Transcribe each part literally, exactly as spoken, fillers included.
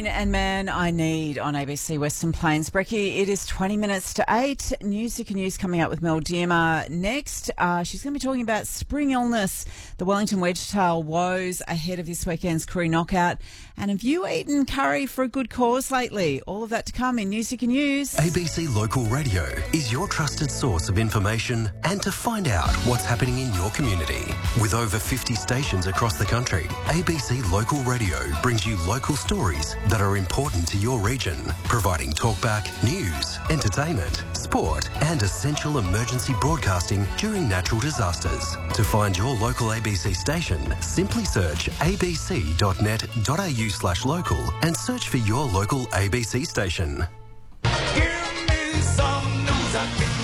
Rain and Man I Need on A B C Western Plains. Brecky, it is twenty minutes to eight. Music and News coming up with Mel Diemer next. Uh, she's going to be talking about spring illness, the Wellington Wedgetail woes ahead of this weekend's Curry Knockout. And have you eaten curry for a good cause lately? All of that to come in Music and News. A B C Local Radio is your trusted source of information and to find out what's happening in your community. With over fifty stations across the country, A B C Local Radio brings you local stories that are important to your region, providing talkback, news, entertainment, sport and essential emergency broadcasting during natural disasters. To find your local A B C station, simply search abc.net.au slash local and search for your local A B C station. Give me some news I can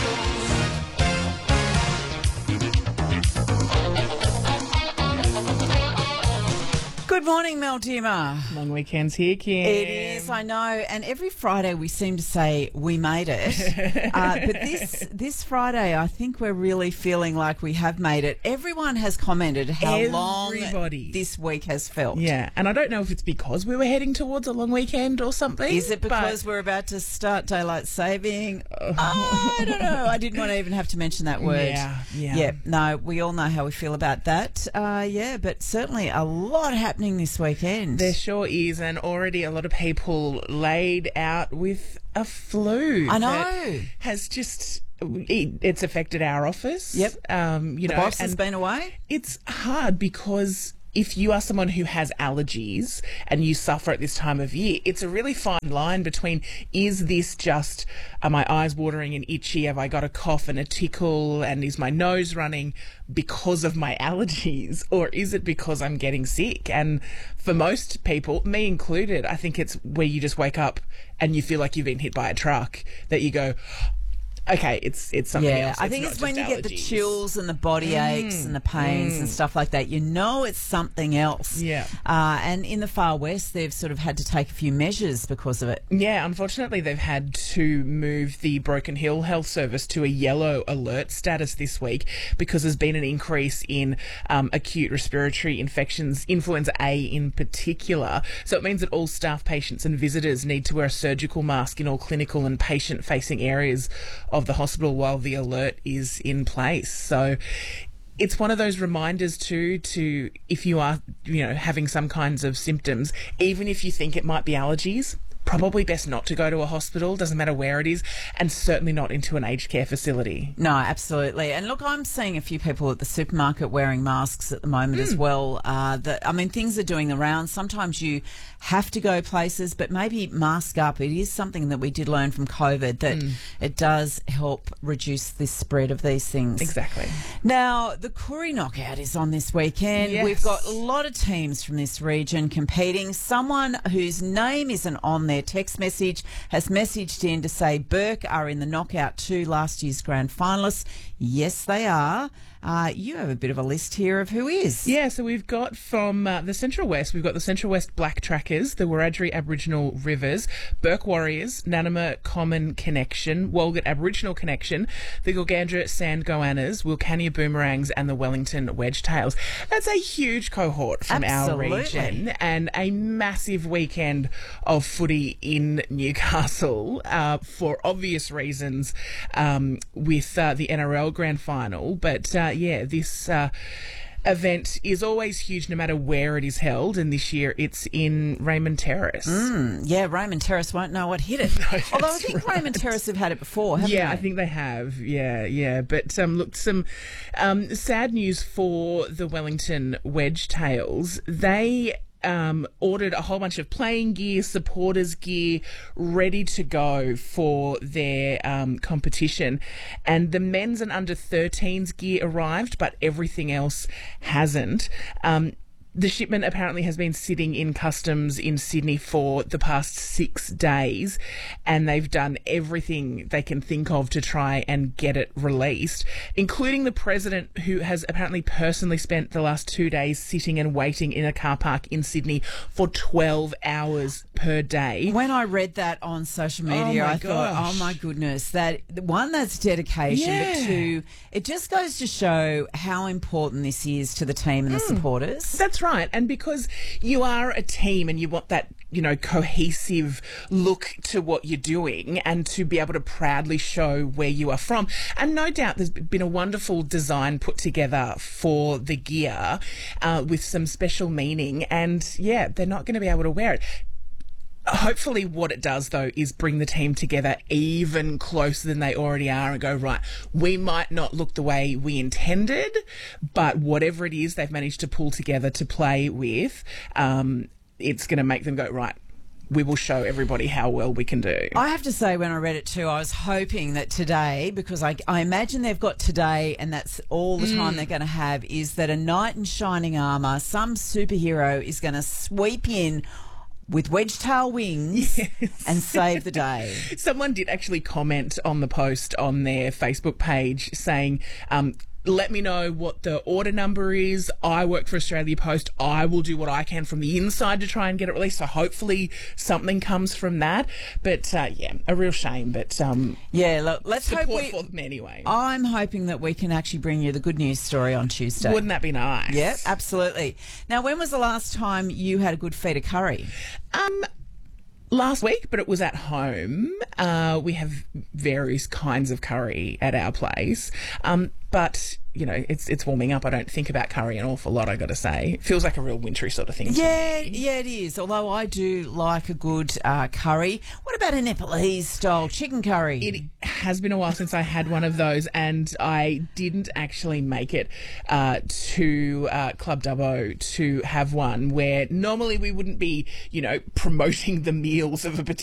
Good morning, Mel Diemer. Long weekend's here, Kim. It is, I know. And every Friday we seem to say we made it. uh, but this this Friday, I think we're really feeling like we have made it. Everyone has commented how Everybody. long this week has felt. Yeah, and I don't know if it's because we were heading towards a long weekend or something. Is it because but... we're about to start daylight saving? Oh, I don't know. I didn't want to even have to mention that word. Yeah, yeah. Yeah, no, we all know how we feel about that. Uh, yeah, but certainly a lot happening this weekend. There sure is, and already a lot of people laid out with a flu. I know. That has just... It's affected our office. Yep. Um, you the know, boss has and been away. It's hard because if you are someone who has allergies and you suffer at this time of year, it's a really fine line between, is this just, are my eyes watering and itchy? Have I got a cough and a tickle? And is my nose running because of my allergies? Or is it because I'm getting sick? And for most people, me included, I think it's where you just wake up and you feel like you've been hit by a truck, that you go, okay, it's it's something yeah, else. I think not it's when just you get the allergies. chills and the body aches and the pains and stuff like that. You know it's something else. Yeah. Uh, and in the Far West, they've sort of had to take a few measures because of it. Yeah, unfortunately, they've had to move the Broken Hill Health Service to a yellow alert status this week because there's been an increase in um, acute respiratory infections, influenza A in particular. So it means that all staff, patients and visitors need to wear a surgical mask in all clinical and patient-facing areas of the hospital while the alert is in place. So it's one of those reminders too, to if you are, you know, having some kinds of symptoms, even if you think it might be allergies, probably best not to go to a hospital, doesn't matter where it is, and certainly not into an aged care facility. No, absolutely. And look, I'm seeing a few people at the supermarket wearing masks at the moment mm. as well. Uh, that, I mean, things are doing the rounds. Sometimes you have to go places, but maybe mask up. It is something that we did learn from COVID, that mm. it does help reduce the spread of these things. Exactly. Now, the Curry Knockout is on this weekend. Yes. We've got a lot of teams from this region competing. Someone whose name isn't on there text message has messaged in to say Burke are in the knockout too, last year's grand finalists. Yes, they are. Uh, you have a bit of a list here of who is. Yeah, so we've got from uh, the Central West, we've got the Central West Black Trackers, the Wiradjuri Aboriginal Rivers, Burke Warriors, Nanama Common Connection, Walgett Aboriginal Connection, the Gilgandra Sand Goannas, Wilcannia Boomerangs and the Wellington Wedgetails. That's a huge cohort from Absolutely. our region and a massive weekend of footy in Newcastle uh, for obvious reasons um, with uh, the N R L Grand Final, but uh, yeah, this uh, event is always huge no matter where it is held, and this year it's in Raymond Terrace. Mm, yeah, Raymond Terrace won't know what hit it. No, Although I think right. Raymond Terrace have had it before, haven't yeah, they? I think they have. Yeah, yeah. But um, look, some um, sad news for the Wellington Wedgetails. They Um, ordered a whole bunch of playing gear, supporters gear, ready to go for their um, competition. And the men's and under thirteens gear arrived, but everything else hasn't. Um, The shipment apparently has been sitting in customs in Sydney for the past six days, and they've done everything they can think of to try and get it released, including the president, who has apparently personally spent the last two days sitting and waiting in a car park in Sydney for twelve hours per day. When I read that on social media, Oh, my I thought, gosh. oh my goodness, that one, that's dedication, Yeah. but two, it just goes to show how important this is to the team and the supporters. That's right. And because you are a team and you want that, you know, cohesive look to what you're doing and to be able to proudly show where you are from. And no doubt there's been a wonderful design put together for the gear uh, with some special meaning. And yeah, they're not going to be able to wear it. Hopefully what it does, though, is bring the team together even closer than they already are and go, right, we might not look the way we intended, but whatever it is they've managed to pull together to play with, um, it's going to make them go, right, we will show everybody how well we can do. I have to say, when I read it too, I was hoping that today, because I, I imagine they've got today and that's all the time they're going to have, is that a knight in shining armour, some superhero is going to sweep in with wedge-tail wings and save the day. Someone did actually comment on the post on their Facebook page saying, um, let me know what the order number is. I work for Australia Post. I will do what I can from the inside to try and get it released. So hopefully something comes from that. But uh, yeah, a real shame. But um, Yeah, look, let's hope support we... for them anyway. I'm hoping that we can actually bring you the good news story on Tuesday. Wouldn't that be nice? Yeah, absolutely. Now, when was the last time you had a good feed of curry? Um, last week, but it was at home. Uh, we have various kinds of curry at our place. Um, but, you know, it's it's warming up. I don't think about curry an awful lot, I got to say. It feels like a real wintry sort of thing. to Yeah, me. yeah, it is. Although I do like a good uh, curry. What about a Nepalese style chicken curry? It has been a while since I had one of those, and I didn't actually make it uh, to uh, Club Dubbo to have one, where normally we wouldn't be, you know, promoting the meals of a particular